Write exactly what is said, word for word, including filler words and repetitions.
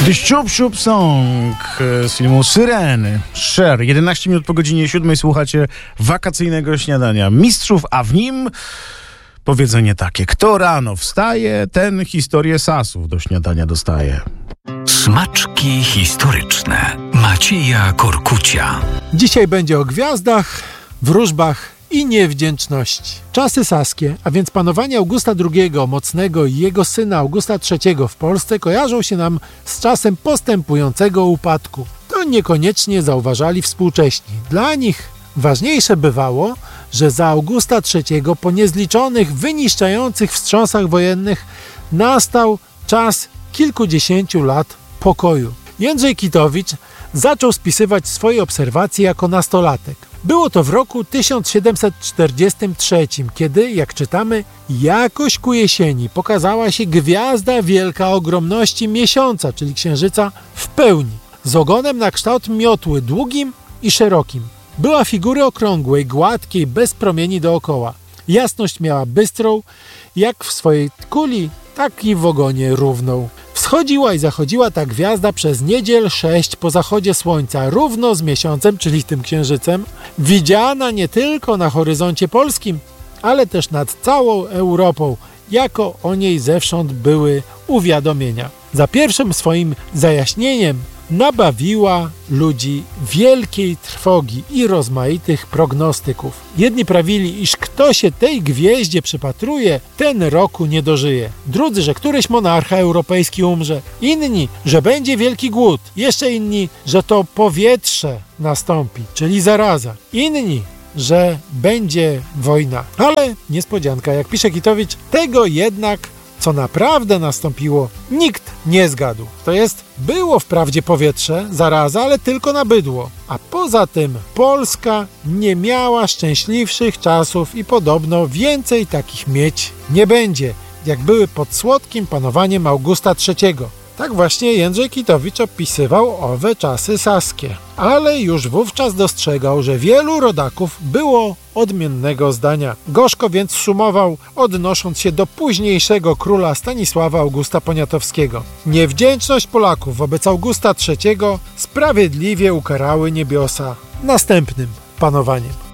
The Siup Siup Song z filmu Syreny. Cher. jedenaście minut po godzinie siódmej słuchacie wakacyjnego śniadania mistrzów, a w nim powiedzenie takie: kto rano wstaje, ten historię sasów do śniadania dostaje. Smaczki historyczne Macieja Korkucia. Dzisiaj będzie o gwiazdach, wróżbach i niewdzięczności. Czasy saskie, a więc panowanie Augusta drugiego Mocnego i jego syna Augusta trzeciego w Polsce kojarzą się nam z czasem postępującego upadku. To niekoniecznie zauważali współcześni. Dla nich ważniejsze bywało, że za Augusta trzeciego po niezliczonych, wyniszczających wstrząsach wojennych nastał czas kilkudziesięciu lat pokoju. Jędrzej Kitowicz zaczął spisywać swoje obserwacje jako nastolatek. Było to w roku tysiąc siedemset czterdziestym trzecim, kiedy, jak czytamy, jakoś ku jesieni pokazała się gwiazda wielka ogromności miesiąca, czyli księżyca, w pełni, z ogonem na kształt miotły, długim i szerokim. Była figury okrągłej, gładkiej, bez promieni dookoła. Jasność miała bystrą, jak w swojej kuli, tak i w ogonie równą. Wschodziła i zachodziła ta gwiazda przez niedziel sześć po zachodzie słońca, równo z miesiącem, czyli tym księżycem, widziana nie tylko na horyzoncie polskim, ale też nad całą Europą, jako o niej zewsząd były uwiadomienia. Za pierwszym swoim zajaśnieniem nabawiła ludzi wielkiej trwogi i rozmaitych prognostyków. Jedni prawili, iż kto się tej gwieździe przypatruje, ten roku nie dożyje. Drudzy, że któryś monarcha europejski umrze. Inni, że będzie wielki głód. Jeszcze inni, że to powietrze nastąpi, czyli zaraza. Inni, że będzie wojna. Ale niespodzianka, jak pisze Kitowicz, tego jednak, co naprawdę nastąpiło, nikt nie zgadł. To jest, było wprawdzie powietrze, zaraza, ale tylko na bydło. A poza tym Polska nie miała szczęśliwszych czasów i podobno więcej takich mieć nie będzie, jak były pod słodkim panowaniem Augusta trzeciego. Tak właśnie Jędrzej Kitowicz opisywał owe czasy saskie. Ale już wówczas dostrzegał, że wielu rodaków było odmiennego zdania. Gorzko więc sumował, odnosząc się do późniejszego króla Stanisława Augusta Poniatowskiego. Niewdzięczność Polaków wobec Augusta trzeciego sprawiedliwie ukarały niebiosa następnym panowaniem.